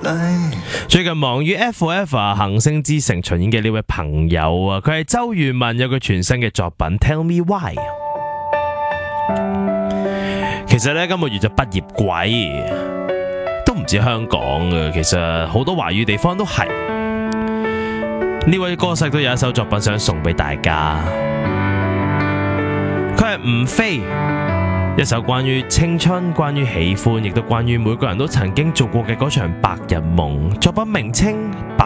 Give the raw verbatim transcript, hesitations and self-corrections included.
最近忙於 F F 恒星之城巡演嘅呢位朋友啊，佢係周渝民，有佢全新嘅作品 Tell Me Why。 其實呢，今個月就畢業季，都唔止香港嘅，其實好多華語地方都係。呢位歌手都有一首作品想送俾大家，佢係吳飛，一首關於青春、關於喜歡，亦都關於每個人都曾經做過嘅嗰場白日夢。作品名稱